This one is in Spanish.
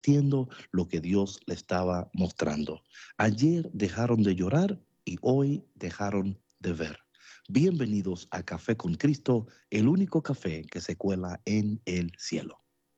compartiendo lo que Dios le estaba mostrando. Ayer dejaron de llorar y hoy dejaron de ver. Bienvenidos a Café con Cristo, el único café que se cuela en el cielo.